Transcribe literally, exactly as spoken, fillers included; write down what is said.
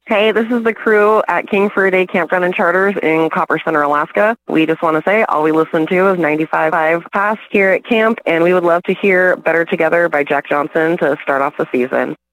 Hey, this is the crew at King for a Day Campground and Charters in Copper Center, Alaska. We just want to say all we listen to is ninety-five point five Pass here at camp, and we would love to hear Better Together by Jack Johnson to start off the season.